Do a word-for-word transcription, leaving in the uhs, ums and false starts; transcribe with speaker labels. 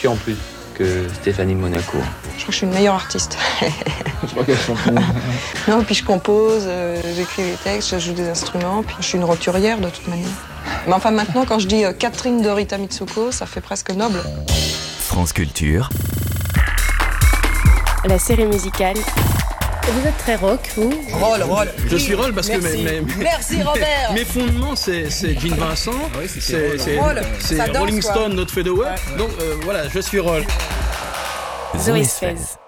Speaker 1: qui en plus que Stéphanie Monaco?
Speaker 2: Je crois que je suis une meilleure artiste.
Speaker 3: Je crois qu'elle chante mieux.
Speaker 2: Non, puis je compose, euh, j'écris les textes, je joue des instruments, puis je suis une roturière de toute manière. Mais enfin maintenant, quand je dis euh, Catherine de Rita Mitsuko, ça fait presque noble.
Speaker 4: France Culture.
Speaker 5: La série musicale. Vous êtes très rock, vous?
Speaker 6: Roll, roll.
Speaker 7: Je suis roll parce
Speaker 6: Merci.
Speaker 7: que mes, mes,
Speaker 6: Merci Robert.
Speaker 7: mes fondements c'est, c'est Gene Vincent,
Speaker 3: Ah oui, c'est
Speaker 7: c'est, c'est,
Speaker 6: roll.
Speaker 7: c'est
Speaker 6: Ça danse,
Speaker 7: Rolling
Speaker 6: quoi.
Speaker 7: Stone, Not Fade Away. Donc euh, voilà, je suis roll.
Speaker 4: Zoé seize.